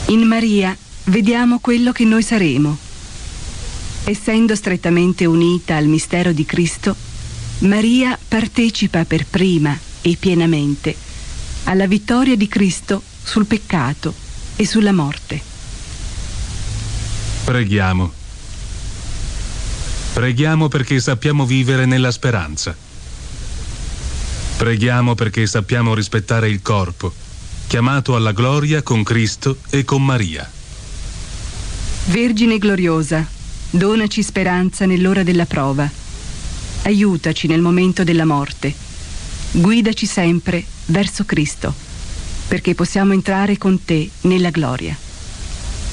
In Maria vediamo quello che noi saremo. Essendo strettamente unita al mistero di Cristo, Maria partecipa per prima e pienamente alla vittoria di Cristo sul peccato e sulla morte. Preghiamo. Preghiamo perché sappiamo vivere nella speranza. Preghiamo perché sappiamo rispettare il corpo, chiamato alla gloria con Cristo e con Maria. Vergine gloriosa, donaci speranza nell'ora della prova. Aiutaci nel momento della morte. Guidaci sempre verso Cristo, perché possiamo entrare con te nella gloria.